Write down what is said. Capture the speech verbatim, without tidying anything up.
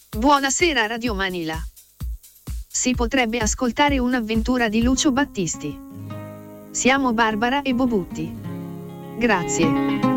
Buonasera Radio Manila. Si potrebbe ascoltare un'avventura di Lucio Battisti. Siamo Barbara e Bobutti. Grazie.